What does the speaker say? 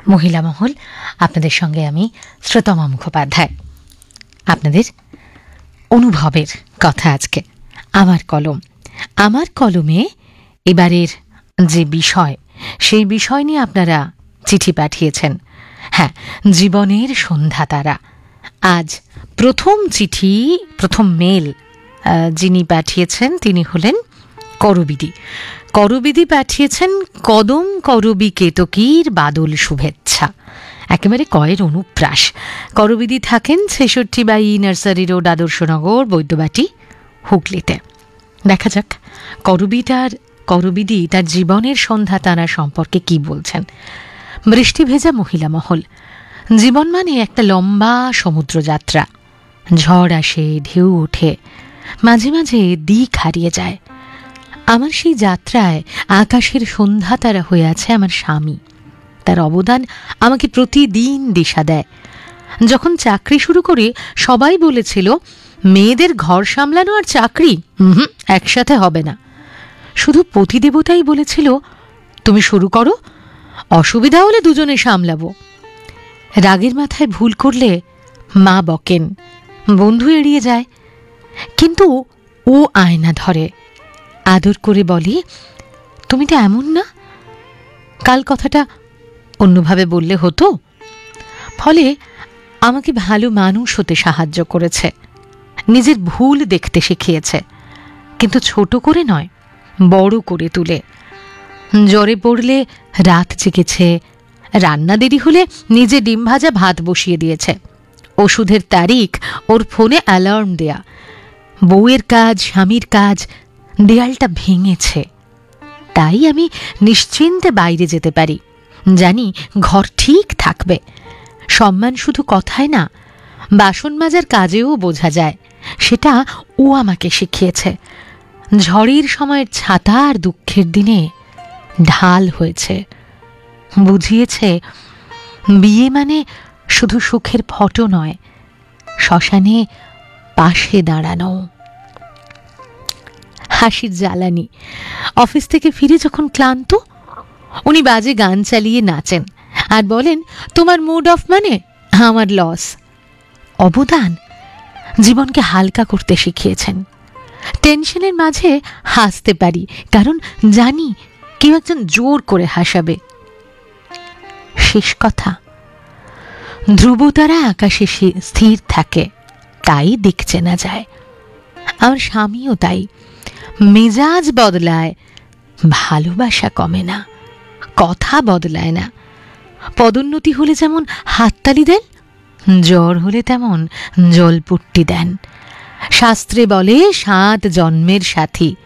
মহিলা মহল, আপনাদের সঙ্গে আমি শ্রোতমা মুখোপাধ্যায়। আপনাদের অনুভবের কথা আজকে। আমার কলমে এবারের যে বিষয়, সেই বিষয় নিয়ে আপনারা চিঠি পাঠিয়েছেন। হ্যাঁ, জীবনের সন্ধ্যা তারা। আজ প্রথম চিঠি, প্রথম মেল যিনি পাঠিয়েছেন তিনি হলেন করবিদি। করবিদি পাঠিয়েছেন কদম করবি কেতকীর বাদল শুভেচ্ছা। একেবারে কয়ের অনুপ্রাস। করবিদি থাকেন ৬৬/ই নার্সারি রোড, আদর্শনগর, বৈদ্যবাটি, হুগলিতে। দেখা যাক করবিদি তার জীবনের সন্ধ্যা তারা সম্পর্কে কি বলছেন। বৃষ্টি ভেজা মহিলা মহল। জীবন মানে একটা লম্বা সমুদ্রযাত্রা। ঝড় আসে, ঢেউ ওঠে, মাঝে মাঝে দিক হারিয়ে যায়। আমার সেই যাত্রায় আকাশের সন্ধ্যা তারা হয়ে আছে আমার স্বামী। তার অবদান আমাকে প্রতিদিন দিশা দেয়। যখন চাকরি শুরু করি সবাই বলেছিল মেয়েদের ঘর সামলানো আর চাকরি একসাথে হবে না। শুধু পতিদেবতাই বলেছিল তুমি শুরু করো, অসুবিধা হলে দুজনে সামলাবো। রাগের মাথায় ভুল করলে মা বকেন, বন্ধু এড়িয়ে যায়, কিন্তু ও আয়না ধরে, আদর করে বলে তুমি তো এমন না, কাল কথাটা অন্যভাবে বললে হতো। ফলে আমাকে ভালো মানুষ হতে সাহায্য করেছে, নিজের ভুল দেখতে শিখিয়েছে, কিন্তু ছোট করে নয়, বড় করে তুলে। জ্বরে পড়লে রাত জেগেছে, রান্না দেরি হলে নিজে ডিম ভাজা ভাত বসিয়ে দিয়েছে, ওষুধের তারিখ ওর ফোনে অ্যালার্ম দেয়া, বউয়ের কাজ, স্বামীর কাজ, দেয়ালটা ভেঙেছে। তাই আমি নিশ্চিন্তে বাইরে যেতে পারি, জানি ঘর ঠিক থাকবে। সম্মান শুধু কথায় না, বাসন মাজার কাজেও বোঝা যায়। সেটা ও আমাকে শিখিয়েছে। ঝড়ের সময়ের ছাতা আর দুঃখের দিনে ঢাল হয়েছে। বুঝিয়েছে বিয়ে মানে শুধু সুখের ফটো নয়, শ্মশানে পাশে দাঁড়ানো। হাসির জ্বালানি। অফিস থেকে ফিরে যখন ক্লান্ত, উনি বাজে গান চালিয়ে নাচেন আর বলেন তোমার মুড অফ মানে আমার লস। অবদান জীবনকে হালকা করতে শিখিয়েছেন। টেনশনের মাঝে হাসতে পারি, কারণ জানি কেউ একজন জোর করে হাসাবে। শেষ কথা, ধ্রুবতারা আকাশে স্থির থাকে, তাই দিক চেনা যায়। আমার স্বামীও তাই। মেজাজ বদলায়, ভালোবাসা কমে না, কথা বদলায় না। পদোন্নতি হলে যেমন হাততালি দেন, জ্বর হলে তেমন জলপট্টি দেন। শাস্ত্রে বলে ৭ জন্মের সাথী,